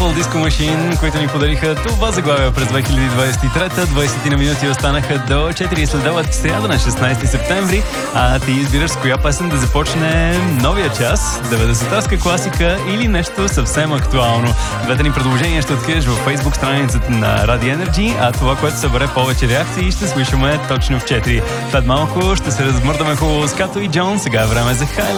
Purple Disco Machine, които ни подариха това заглавие през 2023. 20 на минути останаха до 4 следобед, сряда на 16 септември. А ти избираш с коя песен да започне новия час, 90-тарска класика или нещо съвсем актуално. Двете ни предложения ще откриеш във Facebook страницата на Radio Energy, а това, което събере повече реакции, ще слушаме точно в 4. След малко ще се размърдаме хубаво с Като и Джон. Сега е време за Хайлайт.